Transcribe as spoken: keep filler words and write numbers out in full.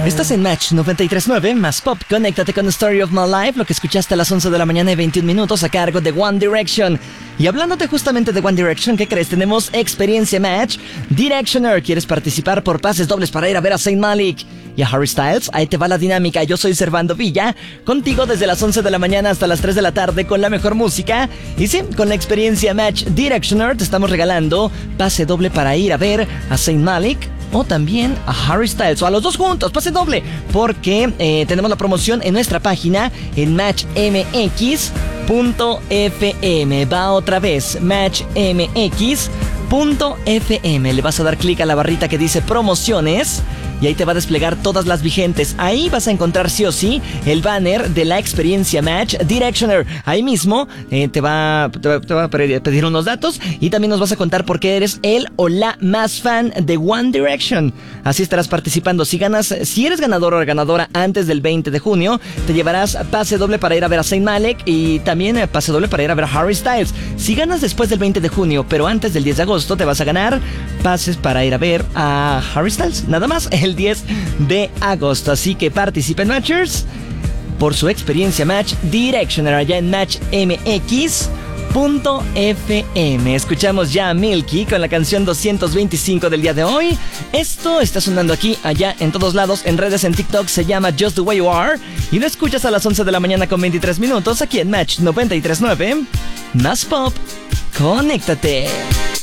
Estás en Match noventa y tres punto nueve, más pop. Conéctate con Story of My Life, lo que escuchaste a las once de la mañana y veintiún minutos a cargo de One Direction. Y hablándote justamente de One Direction, ¿qué crees? Tenemos experiencia Match Directioner. ¿Quieres participar por pases dobles para ir a ver a Zayn Malik y a Harry Styles? Ahí te va la dinámica. Yo soy Servando Villa, contigo desde las once de la mañana hasta las tres de la tarde con la mejor música. Y sí, con la experiencia Match Directioner te estamos regalando pase doble para ir a ver a Zayn Malik o también a Harry Styles, o a los dos juntos, pase doble, porque eh, tenemos la promoción en nuestra página en match m x punto f m. Va otra vez, match m x punto f m. Le vas a dar clic a la barrita que dice promociones y ahí te va a desplegar todas las vigentes. Ahí vas a encontrar sí o sí el banner de la experiencia Match Directioner. Ahí mismo eh, te, va, te, va, te va a pedir unos datos y también nos vas a contar por qué eres el o la más fan de One Direction. Así estarás participando. Si ganas, si eres ganador o ganadora antes del veinte de junio, te llevarás pase doble para ir a ver a Zayn Malik y también pase doble para ir a ver a Harry Styles. Si ganas después del veinte de junio, pero antes del diez de agosto, te vas a ganar pases para ir a ver a Harry Styles. Nada más el diez de agosto. Así que participen, Matchers, por su experiencia Match Directioner allá en match m x punto f m. Escuchamos ya a Milky con la canción doscientos veinticinco del día de hoy. Esto está sonando aquí, allá, en todos lados, en redes, en TikTok. Se llama Just the Way You Are y lo escuchas a las once de la mañana con veintitrés minutos aquí en Match noventa y tres punto nueve. Más pop. Conéctate.